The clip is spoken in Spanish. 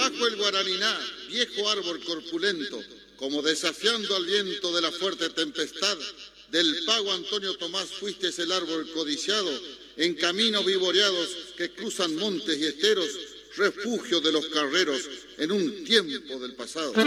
bajo el guaraniná, viejo árbol corpulento, como desafiando al viento de la fuerte tempestad, del pago Antonio Tomás fuiste el árbol codiciado, en caminos vivoreados que cruzan montes y esteros, refugio de los carreros en un tiempo del pasado.